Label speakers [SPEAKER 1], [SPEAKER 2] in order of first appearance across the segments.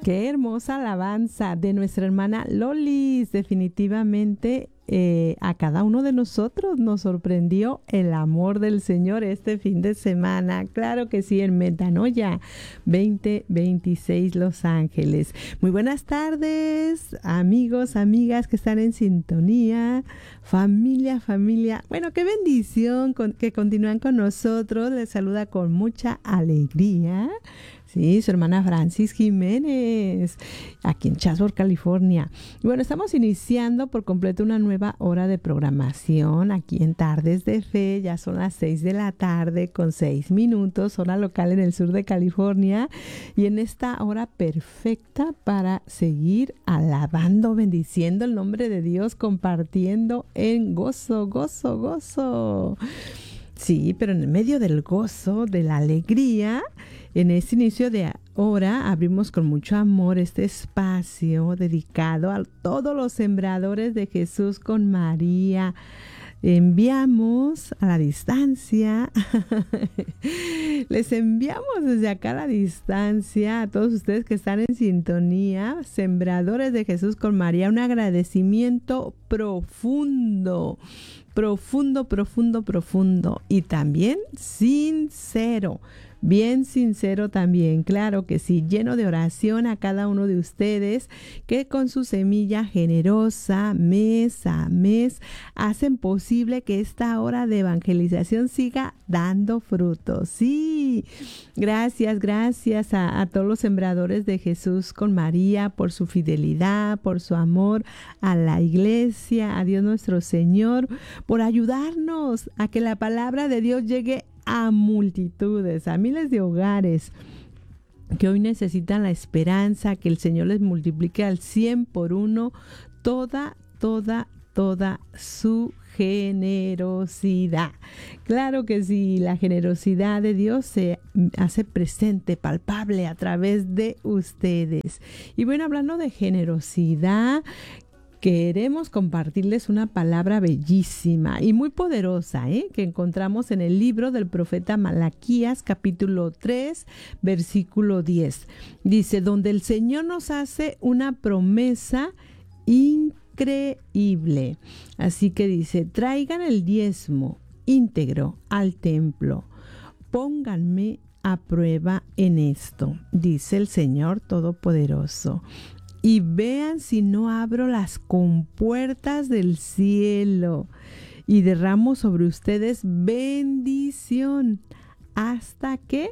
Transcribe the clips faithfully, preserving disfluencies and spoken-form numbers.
[SPEAKER 1] Qué hermosa alabanza de nuestra hermana Lolis. Definitivamente eh, a cada uno de nosotros nos sorprendió el amor del Señor este fin de semana. Claro que sí, en Metanoia veinte veintiséis Los Ángeles. Muy buenas tardes, amigos, amigas que están en sintonía, familia, familia. Bueno, qué bendición con, que continúan con nosotros. Les saluda con mucha alegría. Sí, su hermana Francis Jiménez, aquí en Chatsworth, California. Y bueno, estamos iniciando por completo una nueva hora de programación aquí en Tardes de Fe. Ya son las seis de la tarde con seis minutos, hora local en el sur de California. Y en esta hora perfecta para seguir alabando, bendiciendo el nombre de Dios, compartiendo en gozo, gozo, gozo. Sí, pero en el medio del gozo, de la alegría, en este inicio de hora abrimos con mucho amor este espacio dedicado a todos los sembradores de Jesús con María. Enviamos a la distancia, les enviamos desde acá a la distancia a todos ustedes que están en sintonía, sembradores de Jesús con María, un agradecimiento profundo, profundo, profundo, profundo y también sincero. Bien sincero también, claro que sí, lleno de oración a cada uno de ustedes que con su semilla generosa mes a mes hacen posible que esta hora de evangelización siga dando frutos. Sí, gracias, gracias a, a todos los sembradores de Jesús con María por su fidelidad, por su amor a la iglesia, a Dios nuestro Señor, por ayudarnos a que la palabra de Dios llegue a multitudes, a miles de hogares que hoy necesitan la esperanza, que el Señor les multiplique al cien por uno toda, toda, toda su generosidad. Claro que sí, la generosidad de Dios se hace presente, palpable a través de ustedes. Y bueno, hablando de generosidad, queremos compartirles una palabra bellísima y muy poderosa, ¿eh? que encontramos en el libro del profeta Malaquías, capítulo tres, versículo diez. Dice, donde el Señor nos hace una promesa increíble. Así que dice, traigan el diezmo íntegro al templo. Pónganme a prueba en esto, dice el Señor Todopoderoso. Y vean si no abro las compuertas del cielo y derramo sobre ustedes bendición hasta que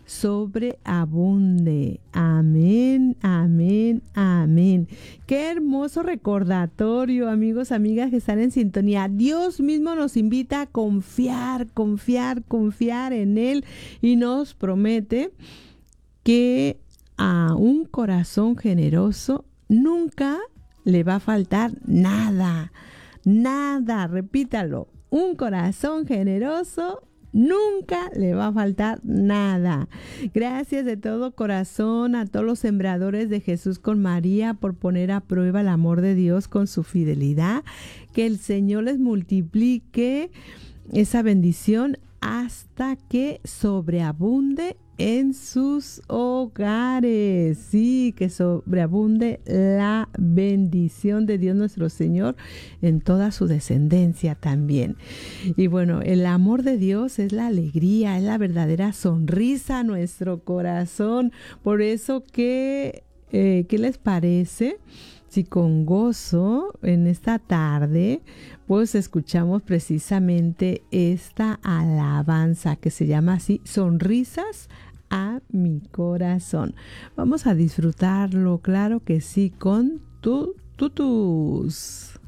[SPEAKER 1] sobreabunde. Amén, amén, amén. Qué hermoso recordatorio, amigos, amigas que están en sintonía. Dios mismo nos invita a confiar, confiar, confiar en Él y nos promete que a un corazón generoso nunca le va a faltar nada, nada, repítalo, un corazón generoso nunca le va a faltar nada. Gracias de todo corazón a todos los sembradores de Jesús con María por poner a prueba el amor de Dios con su fidelidad. Que el Señor les multiplique esa bendición hasta que sobreabunde en sus hogares. Sí, que sobreabunde la bendición de Dios nuestro Señor en toda su descendencia también. Y bueno, el amor de Dios es la alegría, es la verdadera sonrisa a nuestro corazón. Por eso que, eh, ¿qué les parece si con gozo en esta tarde pues escuchamos precisamente esta alabanza que se llama así, Sonrisas a mi corazón? Vamos a disfrutarlo, claro que sí, con tu tutus.